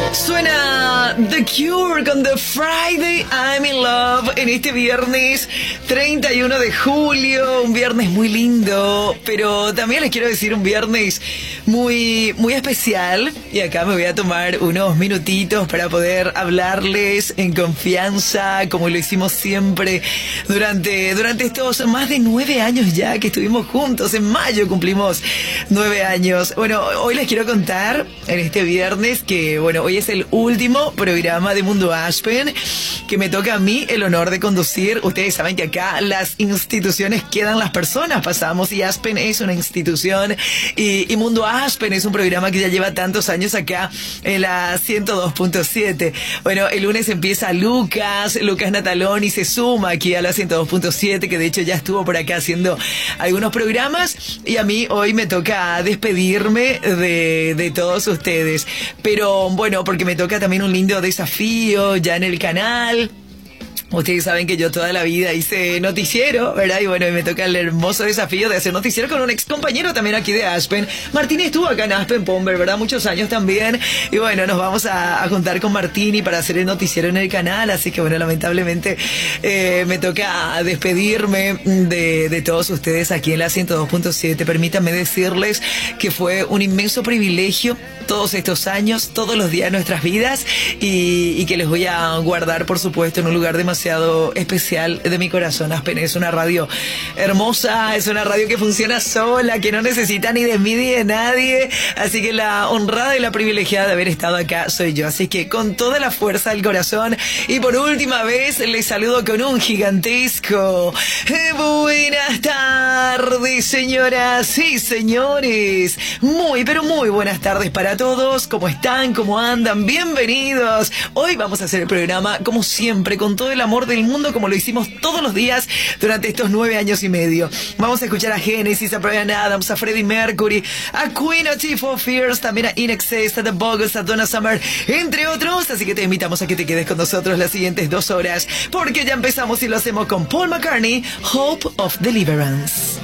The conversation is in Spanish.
Suena The Cure con The Friday I'm in Love en este viernes 31 de julio, un viernes muy lindo, pero también les quiero decir un viernes muy especial, y acá me voy a tomar unos minutitos para poder hablarles en confianza, como lo hicimos siempre durante estos más de 9 años ya que estuvimos juntos. En mayo cumplimos 9 años. Bueno, hoy les quiero contar en este viernes que, bueno, hoy es el último programa de Mundo Aspen que me toca a mí el honor de conducir. Ustedes saben que acá las instituciones quedan, las personas pasamos, y Aspen es una institución, y Mundo Aspen es un programa que ya lleva tantos años acá en la 102.7. Bueno, el lunes empieza Lucas Nataloni, se suma aquí a la 102.7, que de hecho ya estuvo por acá haciendo algunos programas, y a mí hoy me toca despedirme de todos ustedes. Pero bueno, porque me toca también un lindo desafío ya en el canal. Ustedes saben que yo toda la vida hice noticiero, ¿verdad? Y bueno, me toca el hermoso desafío de hacer noticiero con un ex compañero también aquí de Aspen. Martín estuvo acá en Aspen Pomber, ¿verdad? Muchos años también. Y bueno, nos vamos a juntar con Martini para hacer el noticiero en el canal. Así que bueno, lamentablemente me toca despedirme de todos ustedes aquí en la 102.7. Permítanme decirles que fue un inmenso privilegio todos estos años, todos los días de nuestras vidas, y que les voy a guardar, por supuesto, en un lugar demasiado especial de mi corazón. Aspen es una radio hermosa, es una radio que funciona sola, que no necesita ni de mí ni de nadie, así que la honrada y la privilegiada de haber estado acá soy yo. Así que con toda la fuerza del corazón, y por última vez, les saludo con un gigantesco buenas tardes, señoras y señores. Muy, pero muy buenas tardes para todos. ¿Cómo están? ¿Cómo andan? Bienvenidos. Hoy vamos a hacer el programa como siempre, con todo el amor del mundo, como lo hicimos todos los días durante estos 9 años y medio. Vamos a escuchar a Genesis, a Bryan Adams, a Freddie Mercury, a Queen, a Chief of Fears, también a In Excess, a The Buggles, a Donna Summer, entre otros. Así que te invitamos a que te quedes con nosotros las siguientes 2 horas, porque ya empezamos y lo hacemos con Paul McCartney, Hope of Deliverance.